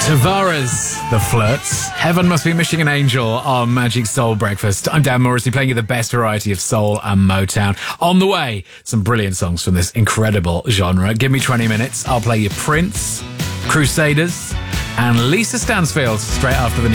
Tavares, The Flirts. Heaven Must Be Missing an Angel on Magic Soul Breakfast. I'm Dan Morrissey, playing you the best variety of soul and Motown. On the way, some brilliant songs from this incredible genre. Give me 20 minutes. I'll play you Prince, Crusaders, and Lisa Stansfield straight after the news.